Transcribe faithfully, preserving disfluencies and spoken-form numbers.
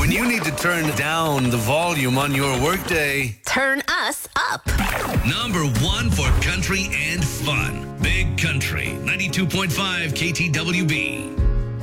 When you need to turn down the volume on your workday, turn us up. Number one for country and fun. Big Country, ninety-two point five K T W B.